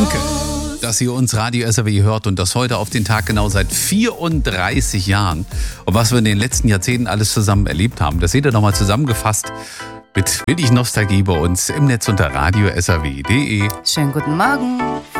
Danke, dass ihr uns Radio SAW hört und das heute auf den Tag genau seit 34 Jahren. Und was wir in den letzten Jahrzehnten alles zusammen erlebt haben, das seht ihr nochmal zusammengefasst mit wenig Nostalgie bei uns im Netz unter radiosaw.de. Schönen guten Morgen.